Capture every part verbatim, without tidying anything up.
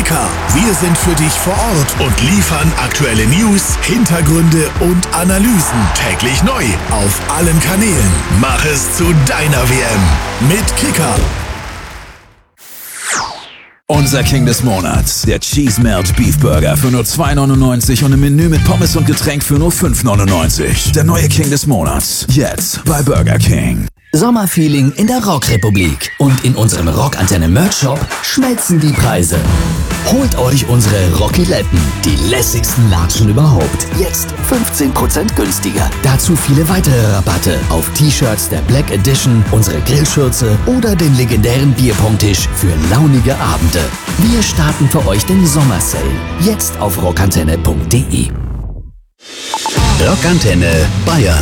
Kicker. Wir sind für dich vor Ort und liefern aktuelle News, Hintergründe und Analysen täglich neu auf allen Kanälen. Mach es zu deiner W M mit Kicker. Unser King des Monats, der Cheese Melt Beef Burger für nur zwei neunundneunzig und im Menü mit Pommes und Getränk für nur fünf neunundneunzig. Der neue King des Monats, jetzt bei Burger King. Sommerfeeling in der Rockrepublik. Und in unserem Rockantenne-Merch-Shop schmelzen die Preise. Holt euch unsere Rockiletten, die lässigsten Latschen überhaupt. Jetzt fünfzehn Prozent günstiger. Dazu viele weitere Rabatte auf T-Shirts der Black Edition, unsere Grillschürze oder den legendären Bierpongtisch für launige Abende. Wir starten für euch den Sommersale. Jetzt auf rockantenne punkt de. Rockantenne Bayern.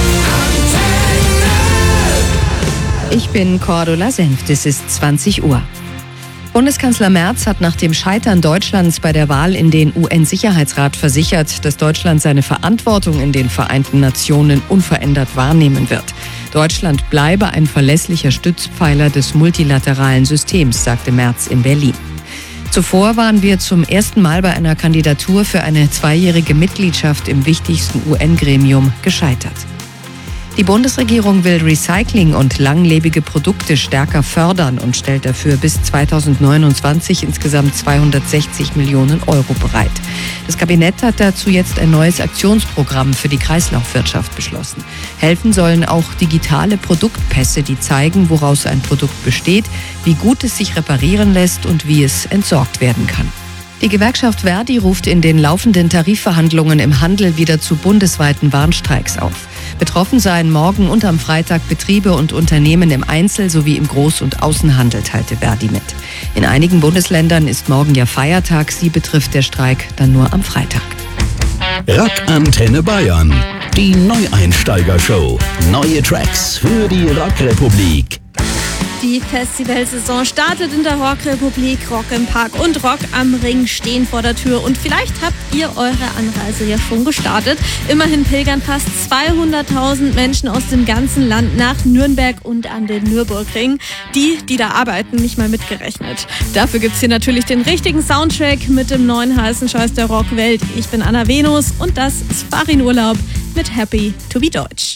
Ich bin Cordula Senft, es ist zwanzig Uhr. Bundeskanzler Merz hat nach dem Scheitern Deutschlands bei der Wahl in den U N-Sicherheitsrat versichert, dass Deutschland seine Verantwortung in den Vereinten Nationen unverändert wahrnehmen wird. Deutschland bleibe ein verlässlicher Stützpfeiler des multilateralen Systems, sagte Merz in Berlin. Zuvor waren wir zum ersten Mal bei einer Kandidatur für eine zweijährige Mitgliedschaft im wichtigsten U N-Gremium gescheitert. Die Bundesregierung will Recycling und langlebige Produkte stärker fördern und stellt dafür bis zweitausendneunundzwanzig insgesamt zweihundertsechzig Millionen Euro bereit. Das Kabinett hat dazu jetzt ein neues Aktionsprogramm für die Kreislaufwirtschaft beschlossen. Helfen sollen auch digitale Produktpässe, die zeigen, woraus ein Produkt besteht, wie gut es sich reparieren lässt und wie es entsorgt werden kann. Die Gewerkschaft Verdi ruft in den laufenden Tarifverhandlungen im Handel wieder zu bundesweiten Warnstreiks auf. Betroffen seien morgen und am Freitag Betriebe und Unternehmen im Einzel- sowie im Groß- und Außenhandel, teilte Verdi mit. In einigen Bundesländern ist morgen ja Feiertag, sie betrifft der Streik dann nur am Freitag. Rockantenne Bayern, die Neueinsteiger-Show. Neue Tracks für die Rockrepublik. Die Festivalsaison startet in der Rockrepublik. Rock im Park und Rock am Ring stehen vor der Tür. Und vielleicht habt ihr eure Anreise ja schon gestartet. Immerhin pilgern fast zweihunderttausend Menschen aus dem ganzen Land nach Nürnberg und an den Nürburgring. Die, die da arbeiten, nicht mal mitgerechnet. Dafür gibt's hier natürlich den richtigen Soundtrack mit dem neuen heißen Scheiß der Rockwelt. Ich bin Anna Venus und das ist Farin Urlaub mit Happy to be Deutsch.